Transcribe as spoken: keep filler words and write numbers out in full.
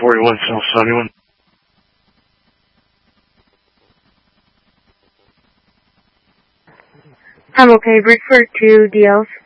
forty-one South Sunnyland. I'm okay. Bridgeford to D Ls.